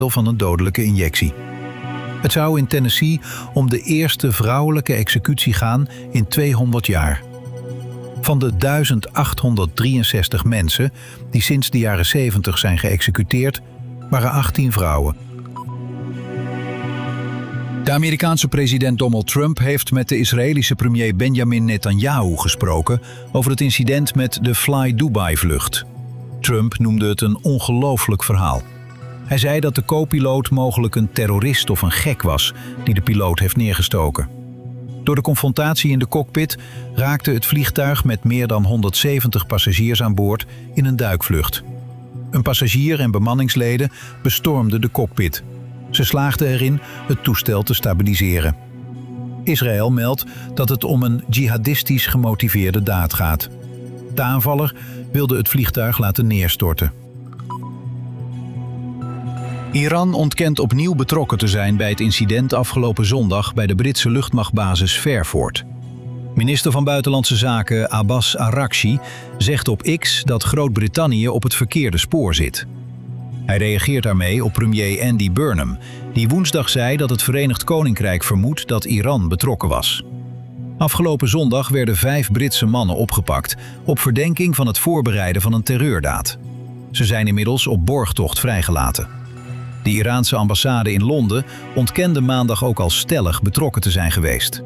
van een dodelijke injectie. Het zou in Tennessee om de eerste vrouwelijke executie gaan in 200 jaar. Van de 1863 mensen die sinds de jaren 70 zijn geëxecuteerd, waren 18 vrouwen. De Amerikaanse president Donald Trump heeft met de Israëlische premier Benjamin Netanyahu gesproken over het incident met de Fly Dubai-vlucht. Trump noemde het een ongelooflijk verhaal. Hij zei dat de co-piloot mogelijk een terrorist of een gek was die de piloot heeft neergestoken. Door de confrontatie in de cockpit raakte het vliegtuig met meer dan 170 passagiers aan boord in een duikvlucht. Een passagier en bemanningsleden bestormden de cockpit. Ze slaagden erin het toestel te stabiliseren. Israël meldt dat het om een jihadistisch gemotiveerde daad gaat. De aanvaller wilde het vliegtuig laten neerstorten. Iran ontkent opnieuw betrokken te zijn bij het incident afgelopen zondag bij de Britse luchtmachtbasis Fairford. Minister van Buitenlandse Zaken Abbas Araghchi zegt op X dat Groot-Brittannië op het verkeerde spoor zit. Hij reageert daarmee op premier Andy Burnham, die woensdag zei dat het Verenigd Koninkrijk vermoedt dat Iran betrokken was. Afgelopen zondag werden 5 Britse mannen opgepakt op verdenking van het voorbereiden van een terreurdaad. Ze zijn inmiddels op borgtocht vrijgelaten. De Iraanse ambassade in Londen ontkende maandag ook al stellig betrokken te zijn geweest.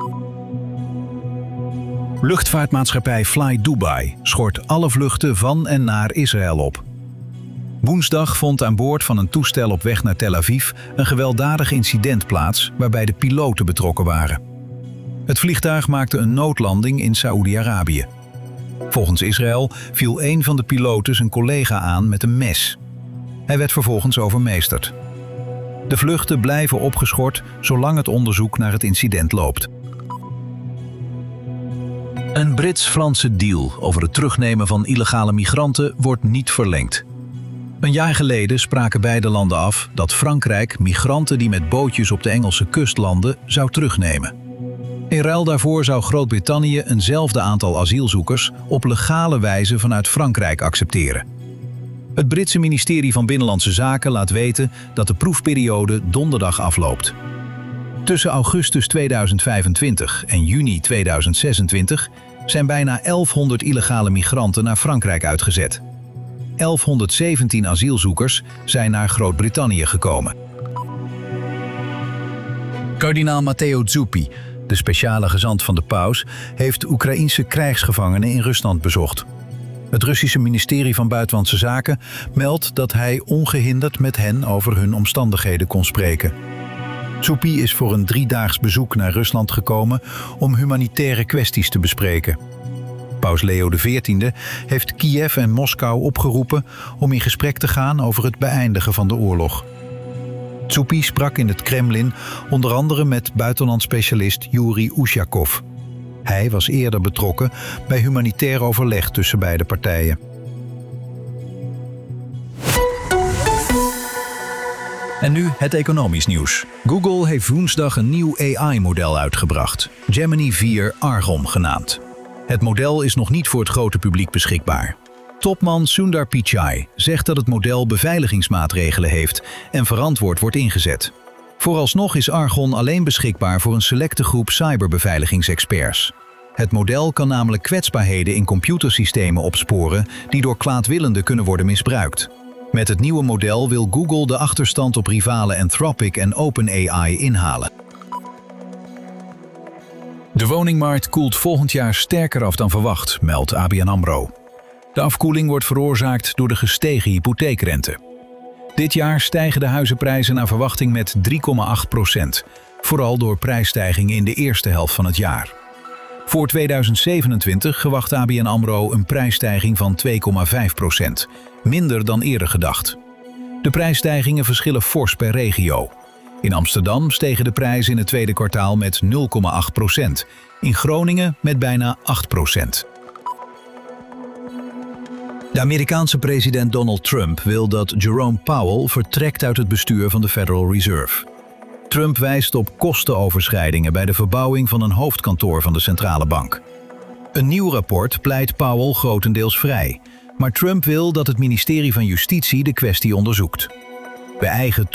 Luchtvaartmaatschappij Fly Dubai schort alle vluchten van en naar Israël op. Woensdag vond aan boord van een toestel op weg naar Tel Aviv een gewelddadig incident plaats waarbij de piloten betrokken waren. Het vliegtuig maakte een noodlanding in Saoedi-Arabië. Volgens Israël viel een van de piloten zijn collega aan met een mes. Hij werd vervolgens overmeesterd. De vluchten blijven opgeschort zolang het onderzoek naar het incident loopt. Een Brits-Franse deal over het terugnemen van illegale migranten wordt niet verlengd. Een jaar geleden spraken beide landen af dat Frankrijk migranten die met bootjes op de Engelse kust landen zou terugnemen. In ruil daarvoor zou Groot-Brittannië eenzelfde aantal asielzoekers op legale wijze vanuit Frankrijk accepteren. Het Britse ministerie van Binnenlandse Zaken laat weten dat de proefperiode donderdag afloopt. Tussen augustus 2025 en juni 2026 zijn bijna 1100 illegale migranten naar Frankrijk uitgezet. 1117 asielzoekers zijn naar Groot-Brittannië gekomen. Kardinaal Matteo Zuppi, de speciale gezant van de paus, heeft Oekraïense krijgsgevangenen in Rusland bezocht. Het Russische ministerie van Buitenlandse Zaken meldt dat hij ongehinderd met hen over hun omstandigheden kon spreken. Zuppi is voor een 3-daags bezoek naar Rusland gekomen om humanitaire kwesties te bespreken. Paus Leo XIV heeft Kiev en Moskou opgeroepen om in gesprek te gaan over het beëindigen van de oorlog. Zuppi sprak in het Kremlin onder andere met buitenlandspecialist Yuri Ushakov. Hij was eerder betrokken bij humanitair overleg tussen beide partijen. En nu het economisch nieuws. Google heeft woensdag een nieuw AI-model uitgebracht, Gemini 4 Argon genaamd. Het model is nog niet voor het grote publiek beschikbaar. Topman Sundar Pichai zegt dat het model beveiligingsmaatregelen heeft en verantwoord wordt ingezet. Vooralsnog is Argon alleen beschikbaar voor een selecte groep cyberbeveiligingsexperts. Het model kan namelijk kwetsbaarheden in computersystemen opsporen die door kwaadwillenden kunnen worden misbruikt. Met het nieuwe model wil Google de achterstand op rivalen Anthropic en OpenAI inhalen. De woningmarkt koelt volgend jaar sterker af dan verwacht, meldt ABN AMRO. De afkoeling wordt veroorzaakt door de gestegen hypotheekrente. Dit jaar stijgen de huizenprijzen naar verwachting met 3,8%, vooral door prijsstijgingen in de eerste helft van het jaar. Voor 2027 verwacht ABN AMRO een prijsstijging van 2,5%, minder dan eerder gedacht. De prijsstijgingen verschillen fors per regio. In Amsterdam stegen de prijzen in het tweede kwartaal met 0,8%, in Groningen met bijna 8%. De Amerikaanse president Donald Trump wil dat Jerome Powell vertrekt uit het bestuur van de Federal Reserve. Trump wijst op kostenoverschrijdingen bij de verbouwing van een hoofdkantoor van de centrale bank. Een nieuw rapport pleit Powell grotendeels vrij, maar Trump wil dat het ministerie van Justitie de kwestie onderzoekt. Bij eigen